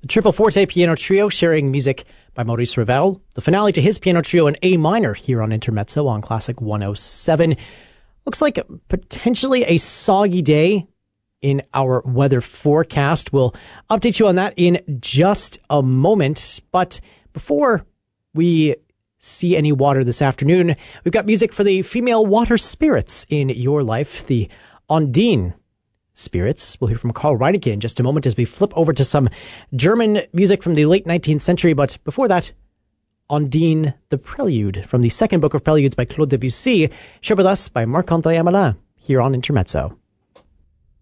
The Triple Forte Piano Trio sharing music by Maurice Ravel. The finale to his piano trio in A minor here on Intermezzo on Classic 107. Looks like potentially a soggy day in our weather forecast. We'll update you on that in just a moment. But before we see any water this afternoon, we've got music for the female water spirits in your life, the Undine spirits. We'll hear from Carl Reinecke in just a moment as we flip over to some German music from the late 19th century. But before that, Undine, the Prelude from the second book of Preludes by Claude Debussy, shared with us by Marc-André Amelin here on Intermezzo.